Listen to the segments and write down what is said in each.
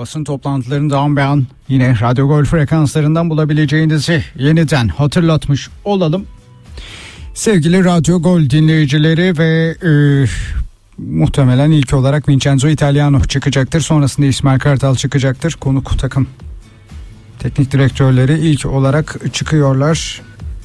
basın toplantılarında an be an yine Radyo Gol frekanslarından bulabileceğinizi yeniden hatırlatmış olalım. Sevgili Radyo Gol dinleyicileri ve muhtemelen ilk olarak Vincenzo Italiano çıkacaktır. Sonrasında İsmail Kartal çıkacaktır. Konuk takım teknik direktörleri ilk olarak çıkıyorlar.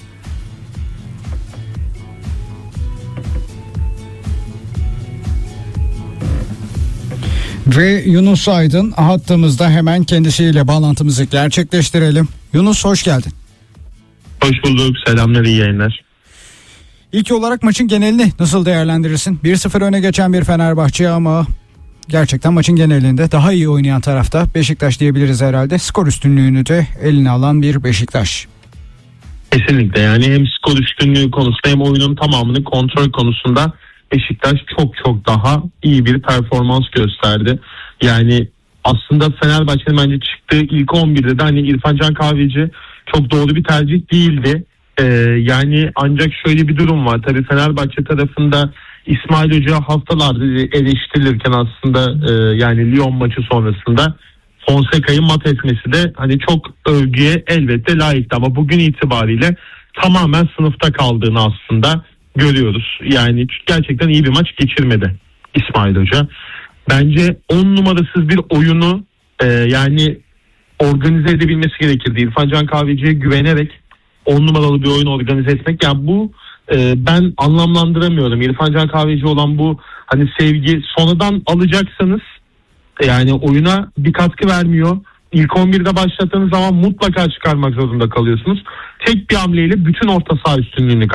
Ve Yunus Aydın hattımızda, hemen kendisiyle bağlantımızı gerçekleştirelim. Yunus, hoş geldin. Hoş bulduk. Selamlar, iyi yayınlar. İlk olarak maçın genelini nasıl değerlendirirsin? 1-0 öne geçen bir Fenerbahçe ama gerçekten maçın genelinde daha iyi oynayan tarafta Beşiktaş diyebiliriz herhalde. Skor üstünlüğünü de eline alan bir Beşiktaş. Kesinlikle, yani hem skor üstünlüğü konusunda hem oyunun tamamını kontrol konusunda Beşiktaş çok daha iyi bir performans gösterdi. Yani aslında Fenerbahçe'nin bence çıktığı ilk 11'de de hani İrfan Can Kahveci çok doğru bir tercih değildi. Yani ancak şöyle bir durum var. Tabii Fenerbahçe tarafında İsmail Hoca haftalardır eleştirilirken aslında yani Lyon maçı sonrasında Fonseca'yı mat etmesi de hani çok övgüye elbette layıktı, ama bugün itibariyle tamamen sınıfta kaldığını aslında görüyoruz. Yani gerçekten iyi bir maç geçirmedi İsmail Hoca. Bence 10 numarasız bir oyunu yani organize edebilmesi gerekirdi. İrfan Can Kahveci'ye güvenerek 10 numaralı bir oyun organize etmek. Yani bu ben anlamlandıramıyorum. İrfan Can Kahveci olan bu hani sevgi sonradan alacaksanız yani oyuna bir katkı vermiyor. İlk 11'de başlattığınız zaman mutlaka çıkarmak zorunda kalıyorsunuz. Tek bir hamleyle bütün orta saha üstünlüğünü